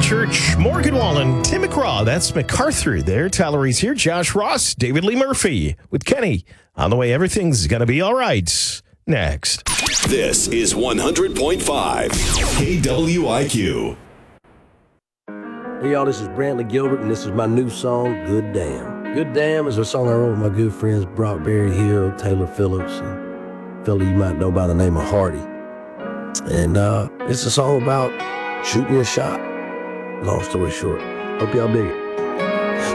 Church, Morgan Wallen, Tim McGraw. That's MacArthur there. Tyler Reese here. Josh Ross, David Lee Murphy with Kenny. On the way, everything's going to be all right. Next. This is 100.5 KWIQ. Hey, y'all, this is Brantley Gilbert, and this is my new song, Good Damn. Good Damn is a song I wrote with my good friends Brock Berry-Hill, Taylor Phillips, and a fella you might know by the name of Hardy. And it's a song about shooting a shot. Long story short. Hope y'all dig it.